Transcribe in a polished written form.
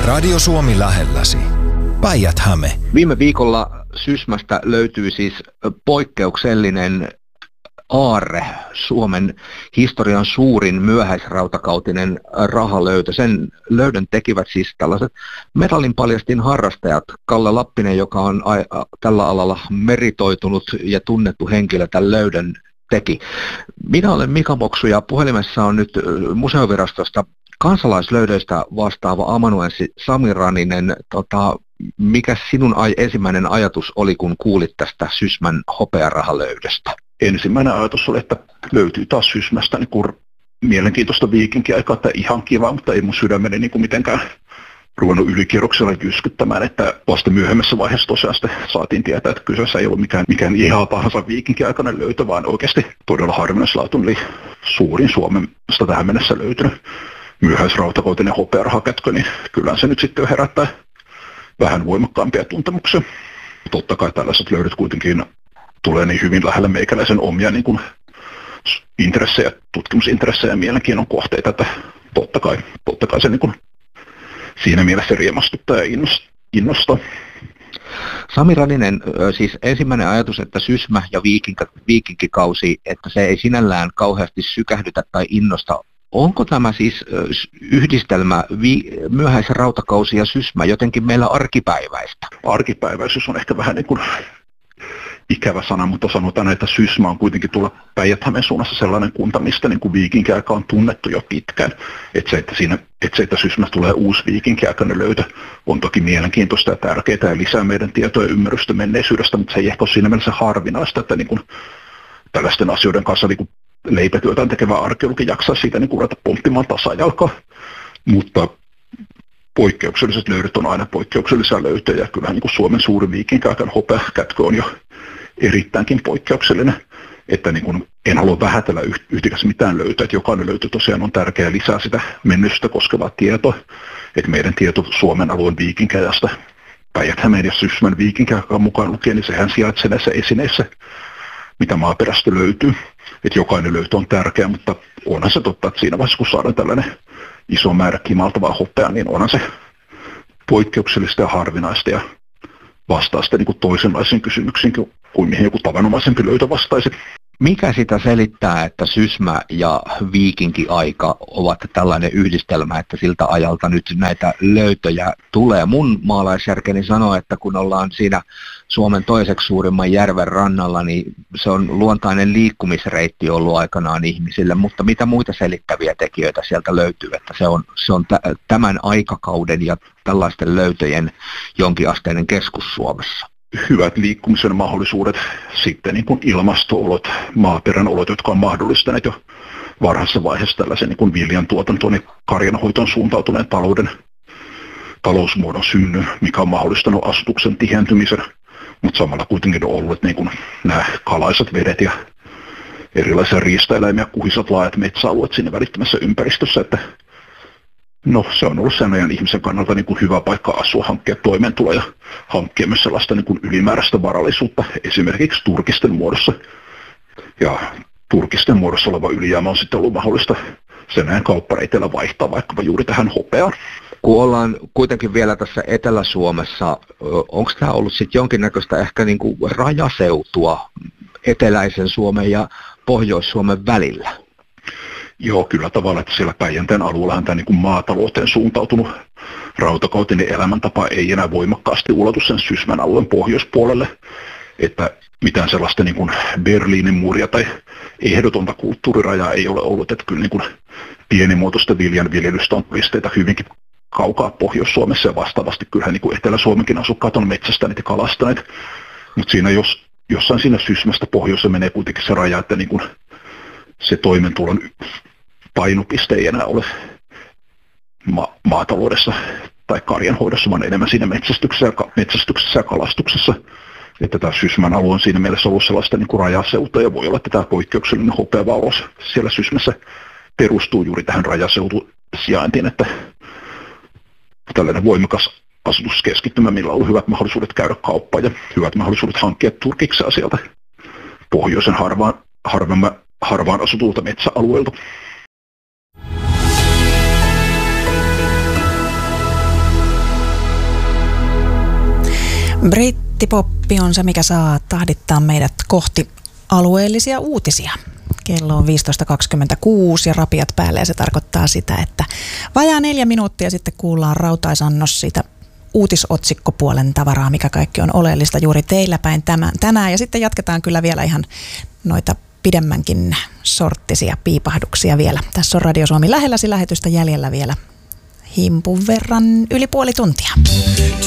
Radio Suomi lähelläsi. Päijät-Häme. Viime viikolla Sysmästä löytyi siis poikkeuksellinen aarre, Suomen historian suurin myöhäisrautakautinen rahalöytö. Sen löydön tekivät siis tällaiset metallinpaljastin harrastajat. Kalle Lappinen, joka on tällä alalla meritoitunut ja tunnettu henkilö, tämän löydön teki. Minä olen Mika Moksu ja puhelimessa on nyt Museovirastosta kansalaislöydöistä vastaava amanuenssi Sami Raninen. Mikä sinun ensimmäinen ajatus oli, kun kuulit tästä Sysmän hopearahalöydöstä? Ensimmäinen ajatus oli, että löytyy taas Sysmästä niin mielenkiintoista viikinkiaikaa, että ihan kiva, mutta ei mun sydämeni niin mitenkään ruvennut ylikierroksella jyskyttämään, että vasta myöhemmässä vaiheessa tosiaan sitten saatiin tietää, että kyseessä ei ollut mikään ihan tahansa viikinkiaikainen löytö, vaan oikeasti todella harvinaislaatuinen, eli suurin Suomesta tähän mennessä löytynyt myöhäisrautakoutinen hopearahakätkö, niin kyllä se nyt sitten herättää vähän voimakkaampia tuntemuksia. Totta kai tällaiset löydöt kuitenkin tulee niin hyvin lähelle meikäläisen omia niin kuin intressejä, tutkimusintressejä ja mielenkiinnon kohteita, että totta kai se niin kuin siinä mielessä riemastuttaa ja innostaa. Sami Raninen, siis ensimmäinen ajatus, että Sysmä ja viikinkikausi, että se ei sinällään kauheasti sykähdytä tai innosta. Onko tämä siis yhdistelmä myöhäisrautakausi ja Sysmä jotenkin meillä arkipäiväistä? Arkipäiväisyys on ehkä vähän niin kuin ikävä sana, mutta sanotaan, että Sysmä on kuitenkin tuolla Päijät-Hämeen suunnassa sellainen kunta, mistä niin kuin viikinkiaika on tunnettu jo pitkään. Että Sysmästä tulee uusi viikinkiaikainen löytö on toki mielenkiintoista ja tärkeää ja lisää meidän tietoa ja ymmärrystä menneisyydestä, mutta se ei ehkä ole siinä mielessä harvinaista, että niin kuin tällaisten asioiden kanssa niin kuin leipätyötään tekevä arkeologi jaksaa siitä niin kuin ruveta pomppimaan tasajalkaa, mutta poikkeukselliset löydöt on aina poikkeuksellisia löytöjä. Kyllähän niin kuin Suomen suurin viikinkiaikan hopeakätkö on jo erittäinkin poikkeuksellinen, että niin kuin en halua vähätellä yhtikäs mitään löytöä, että jokainen löytö tosiaan on tärkeä lisää sitä menneisyyttä koskevaa tietoa, että meidän tieto Suomen alueen viikinkiajasta Päijät-Hämeen ja Sysmän viikinkiaikaan mukaan lukien, niin sehän sijaitsee näissä esineissä, mitä maaperästä löytyy, että jokainen löytö on tärkeä, mutta onhan se totta, että siinä vaiheessa kun saadaan tällainen iso määrä kimaltavaa hopeaa, niin onhan se poikkeuksellista ja harvinaista ja vastaa sitten niin toisenlaisiin kysymyksiin kuin mihin joku tavanomaisempi löytö vastaisi. Mikä sitä selittää, että Sysmä ja viikinkiaika ovat tällainen yhdistelmä, että siltä ajalta nyt näitä löytöjä tulee? Mun maalaisjärkeni sanoo, että kun ollaan siinä Suomen toiseksi suurimman järven rannalla, niin se on luontainen liikkumisreitti ollut aikanaan ihmisille, mutta mitä muita selittäviä tekijöitä sieltä löytyy, että se on tämän aikakauden ja tällaisten löytöjen jonkinasteinen keskus Suomessa? Hyvät liikkumisen mahdollisuudet, sitten niin kuin ilmasto-olot, maaperän olot, jotka on mahdollistaneet jo varhaisessa vaiheessa tällaisen niin kuin viljan tuotantoon ja karjanhoitoon suuntautuneen talousmuodon synnyn, mikä on mahdollistanut asutuksen tihentymisen, mutta samalla kuitenkin on ollut niin kuin nämä kalaiset vedet ja erilaisia riistaeläimiä, kuhisat laajat metsäalueet siinä välittömässä ympäristössä, että no, se on ollut sen ajan ihmisen kannalta niin kuin hyvä paikka asua, hankkia toimeentuloa ja hankkia myös sellaista niin kuin ylimääräistä varallisuutta, esimerkiksi turkisten muodossa. Ja turkisten muodossa oleva ylijäämä on sitten ollut mahdollista sen ajan kauppareiteillä vaihtaa vaikkapa juuri tähän hopeaan. Kun ollaan kuitenkin vielä tässä Etelä-Suomessa, onko tämä ollut sitten jonkinnäköistä ehkä niin kuin rajaseutua eteläisen Suomen ja Pohjois-Suomen välillä? Joo, kyllä tavallaan, että siellä Päijänteen alueellahan tämä niin kuin maatalouteen suuntautunut rautakautinen elämäntapa ei enää voimakkaasti ulotu sen Sysmän alueen pohjoispuolelle, että mitään sellaista niin kuin Berliinin muuria tai ehdotonta kulttuurirajaa ei ole ollut, että kyllä niin kuin pienimuotoista viljanviljelystä on todisteita hyvinkin kaukaa Pohjois-Suomessa ja vastaavasti kyllähän niin kuin Etelä-Suomenkin asukkaat on metsästäneet ja kalastaneet, mutta siinä jossain siinä Sysmästä pohjoissa menee kuitenkin se raja, että niin kuin se toimeentulon painopiste ei enää ole maataloudessa tai karjanhoidossa, vaan enemmän siinä metsästyksessä ja kalastuksessa. Että tämä Sysmän alue on siinä mielessä ollut sellaista niin kuin rajaseutua ja voi olla, että tämä poikkeuksellinen hopeavauraus siellä Sysmässä perustuu juuri tähän rajaseutusijaintiin, että tällainen voimakas asutuskeskittymä, millä on ollut hyvät mahdollisuudet käydä kauppaan ja hyvät mahdollisuudet hankkia turkiksia sieltä pohjoisen harvaan asutulta metsäalueelta. Brittipoppi on se, mikä saa tahdittaa meidät kohti alueellisia uutisia. Kello on 15.26 ja rapiat päälle ja se tarkoittaa sitä, että vajaa 4 minuuttia sitten kuullaan rautaisannos siitä uutisotsikkopuolen tavaraa, mikä kaikki on oleellista juuri teillä päin tänään. Ja sitten jatketaan kyllä vielä ihan noita pidemmänkin sorttisia piipahduksia vielä. Tässä on Radio Suomi lähelläsi -lähetystä jäljellä vielä himpun verran yli puoli tuntia.